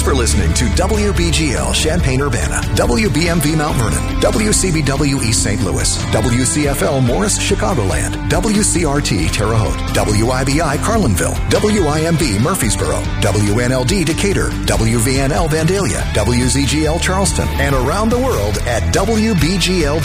for listening to WBGL Champaign-Urbana, WBMV Mount Vernon, WCBW East St. Louis, WCFL Morris Chicagoland, WCRT Terre Haute, WIBI Carlinville, WIMB Murfreesboro, WNLD Decatur, WVNL Vandalia, WZGL Charleston, and around the world at WBGL.com.